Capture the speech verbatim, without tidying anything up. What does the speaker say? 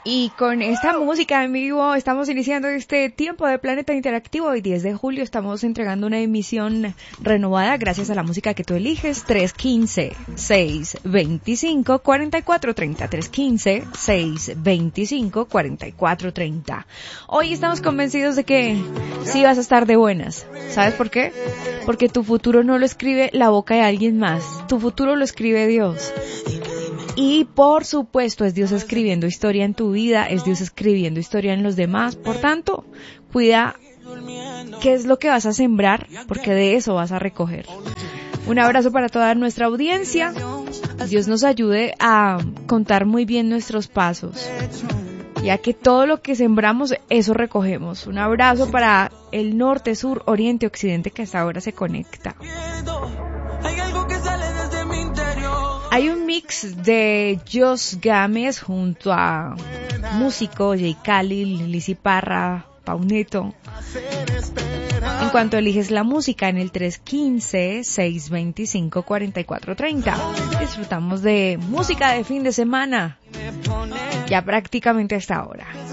Y con esta música en vivo estamos iniciando este tiempo de Planeta Interactivo. Hoy diez de julio estamos entregando una emisión renovada gracias a la música que tú eliges. tres uno cinco, seis dos cinco, cuatro cuatro tres cero. tres uno cinco, seis dos cinco, cuatro cuatro tres cero. Hoy estamos convencidos de que sí vas a estar de buenas. ¿Sabes por qué? Porque tu futuro no lo escribe la boca de alguien más. Tu futuro lo escribe Dios. Y por supuesto es Dios escribiendo historia en tu vida, es Dios escribiendo historia en los demás. Por tanto, cuida qué es lo que vas a sembrar, porque de eso vas a recoger. Un abrazo para toda nuestra audiencia. Dios nos ayude a contar muy bien nuestros pasos, ya que todo lo que sembramos, eso recogemos. Un abrazo para el norte, sur, oriente, occidente que hasta ahora se conecta. Hay un mix de Josh Gámez junto a músico J. Khalil, Lizzy Parra, Pauneto. En cuanto eliges la música en el tres uno cinco, seis dos cinco, cuatro cuatro tres cero, disfrutamos de música de fin de semana, ya prácticamente hasta ahora.